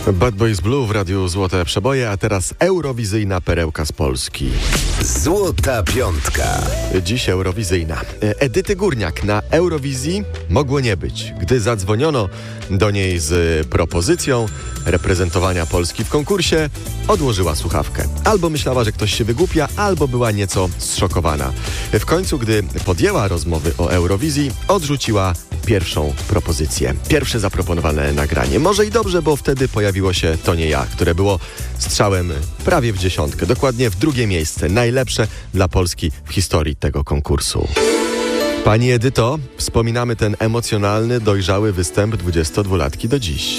Bad Boys Blue w Radiu Złote Przeboje, a teraz eurowizyjna perełka z Polski. Złota Piątka. Dziś eurowizyjna. Edyty Górniak na Eurowizji mogło nie być. Gdy zadzwoniono do niej z propozycją reprezentowania Polski w konkursie, odłożyła słuchawkę. Albo myślała, że ktoś się wygłupia, albo była nieco zszokowana. W końcu, gdy podjęła rozmowy o Eurowizji, odrzuciła pierwszą propozycję. Pierwsze zaproponowane nagranie. Może i dobrze, bo wtedy pojawiło się To nie ja, które było strzałem prawie w dziesiątkę. Dokładnie w drugie miejsce. Najlepsze dla Polski w historii tego konkursu. Pani Edyto, wspominamy ten emocjonalny, dojrzały występ 22-latki do dziś.